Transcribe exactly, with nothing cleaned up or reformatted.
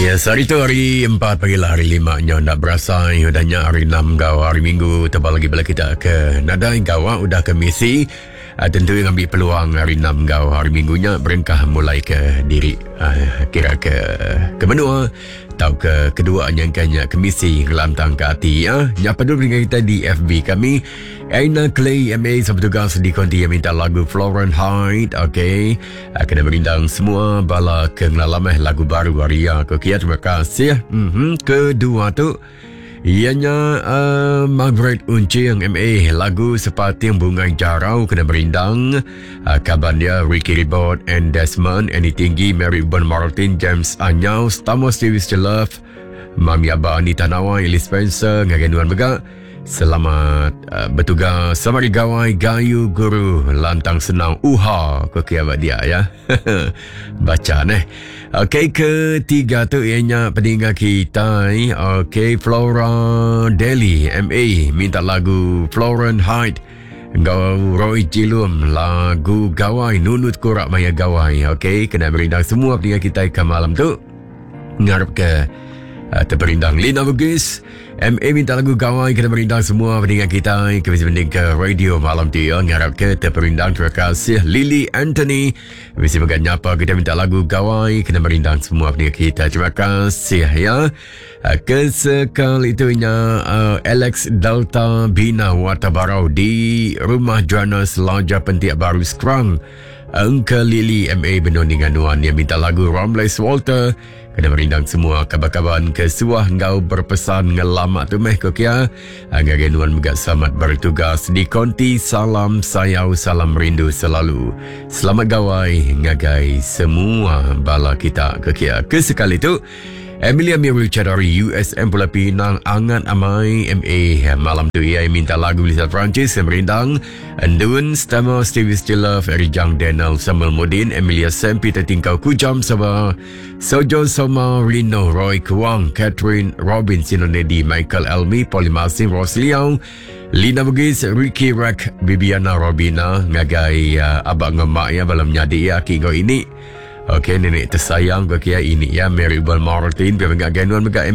Ya, hari tu hari empat bagilah hari lima nya nak berasai udahnya hari enam gau hari minggu tebal lagi bila kita ke nadai gau udah ke misi. Uh, tentu yang ambil peluang hari enam gau hari minggunya berengkah mulai ke diri uh, kira ke ke benua atau ke kedua nyangkanya ke misi gelantang ke hati ya. Nyapa dulu dengan kita di F B kami Aina Clay M A sepetugas di konti yang minta lagu Florence Hyde. Okey, uh, kena berindang semua bala kenalaman lagu baru Waria. Okey, terima kasih. Mm-hmm. Kedua tu ianya uh, Margaret Uncing M A lagu Seperti Bunga Jarau kena berindang. uh, Kaban dia Ricky Ribot and Desmond Annie Tinggi Mary Uban Martin James Anyau Stamo Stevie Still Love Mami Abah Anita Nawa Elis Spencer Ngaganuan Begak. Selamat uh, bertugas. Selamat digawai Gayu Guru Lantang Senang Uha kekiabat dia ya. Baca neh. Okey, ketiga tu ianya peninggal kita. Okey, Flora Deli M A minta lagu Florence Hyde. Gau Roy Jilum lagu Gawai Nunut Kurak Maya Gawai. Okey, kena berindang semua peninggal kita ke malam tu. Ngarap ke uh, terberindang Lina Bugis M A minta lagu Gawai kena berindang semua pendengar kita ke mending ke radio malam tu ya. Ngarap ke terberindang. Terima kasih Lily Anthony mesti makan nyapa kita minta lagu Gawai kena berindang semua pendengar kita. Terima kasih ya. Kesekali itunya uh, Alex Delta Bina Watabarau di rumah Jonas Laja Pentiak Baru Sekarang. Engka Lily M A Benondingan Nuan yang minta lagu Romles Walter kena merindang semua kabar-kabaran kesuah ngau berpesan ngelamak tu meh kok ya. Ngagai Nuan megat selamat bertugas di konti. Salam sayau salam rindu selalu. Selamat gawai ngagai semua bala kita kok ya. Kesekali tu Emilia Richard dari U S M Pulau Pinang Angan Amai M A malam tu ia minta lagu Lisa Francis yang merindang Andun Stama Stevie Still Love Erijang Daniel Samuel Modin Emilia Sam Peter Tingkau Kujam Sabah Sojo Soma Rino Roy Kuang Catherine Robin Sinonedi Michael Elmi Polimasim Ros Liao Lina Bugis Ricky Rack Bibiana Robina ngagai uh, abang ngemak ya balam nyadi ya kiko ini. Okey, nenek tersayang kau kia ini ya Mary Bell Martin, biar enggak ganuan enggak